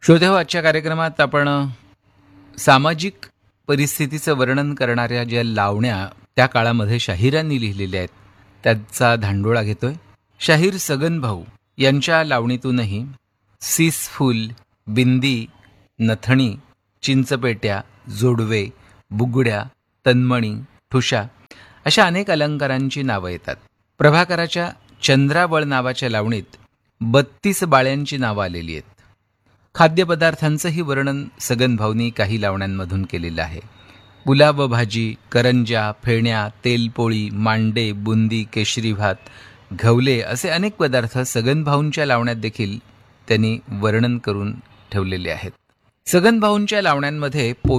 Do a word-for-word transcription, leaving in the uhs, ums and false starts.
श्रोतेहो, आजच्या कार्यक्रमात आपण अ, सामाजिक परिस्थितीचं वर्णन करणाऱ्या ज्या लावण्या त्या काळामध्ये शाहिरांनी लिहिलेल्या आहेत त्यांचा धांडोळा घेतोय. शाहीर सगन भाऊ यांच्या लावणीतूनही सीसफूल, बिंदी, नथणी, चिंचपेट्या, जोडवे, बुगड्या, तन्मणी, ठुशा अशा अनेक अलंकारांची नावं येतात. प्रभाकराच्या चंद्रावळ नावाच्या लावणीत बत्तीस बाळ्यांची नावं आलेली आहेत. खाद्यपदार्थांचंही वर्णन सगन भाऊनी काही लावण्यांमधून केलेलं आहे. पुलाव भाजी, करंज्या, फेण्या, तेलपोळी, मांडे, बुंदी, केशरी भात, घवले असे अनेक पदार्थ सगन भाऊंच्या लावण्यात देखील त्यांनी वर्णन करून ठेवलेले आहेत. सगन भाऊंच्या लावण्यांमध्ये